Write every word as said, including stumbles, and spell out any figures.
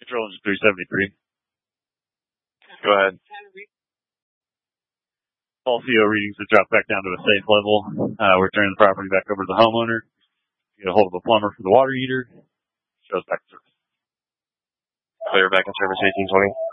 Control engine three seventy-three. Go ahead. All C O readings have dropped back down to a safe level. Uh, we're turning the property back over to the homeowner. Get a hold of a plumber for the water heater. Shows back to service. Clear back in service eighteen twenty.